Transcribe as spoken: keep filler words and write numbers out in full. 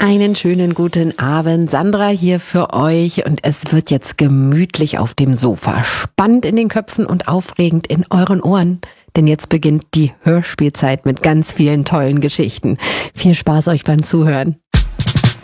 Einen schönen guten Abend, Sandra hier für euch und es wird jetzt gemütlich auf dem Sofa, spannend in den Köpfen und aufregend in euren Ohren, denn jetzt beginnt die Hörspielzeit mit ganz vielen tollen Geschichten. Viel Spaß euch beim Zuhören.